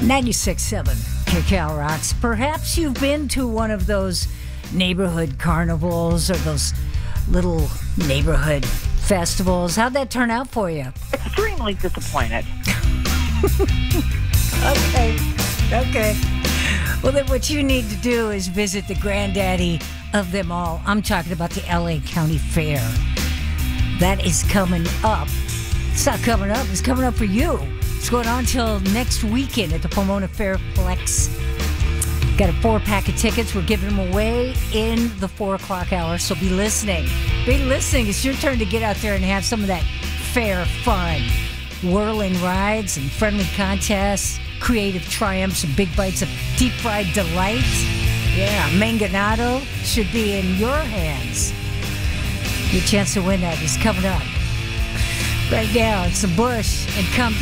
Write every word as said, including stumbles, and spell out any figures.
ninety-six point seven Cacao Rocks. Perhaps you've been to one of those neighborhood carnivals or those little neighborhood festivals. How'd that turn out for you? Extremely disappointed. Okay, okay. Well, then what you need to do is visit the granddaddy of them all. I'm talking about the L A County Fair. That is coming up. It's not coming up. It's coming up for you. It's going on till next weekend at the Pomona Fairplex. Got a four-pack of tickets. We're giving them away in the four o'clock hour, so be listening. Be listening. It's your turn to get out there and have some of that fair fun. Whirling rides and friendly contests, creative triumphs and big bites of deep-fried delight. Yeah, Manganado should be in your hands. Your chance to win that is coming up. Right now, it's the Bush and Come